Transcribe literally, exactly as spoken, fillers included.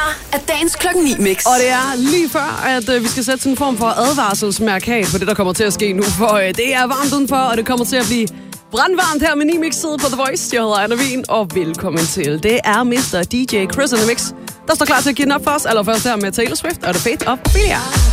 er dagens klokken ni mix. Og det er lige før, at øh, vi skal sætte sådan en form for advarselsmærkat på det, der kommer til at ske nu. For øh, det er varmt udenfor, og det kommer til at blive brandvarmt her med ni mixet på The Voice. Jeg hedder Anna Wien, og velkommen til. Det er mister D J Chris in the Mix, der står klar til at give den op for os. Allerførst her med Taylor Swift og The Fate of Ophelia.